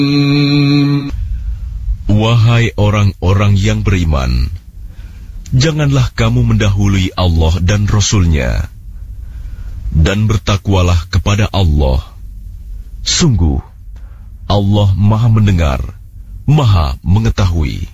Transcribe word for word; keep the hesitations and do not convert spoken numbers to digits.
Wahai orang-orang yang beriman, janganlah kamu mendahului Allah dan Rasul-Nya, dan bertakwalah kepada Allah. Sungguh, Allah Maha Mendengar, Maha Mengetahui.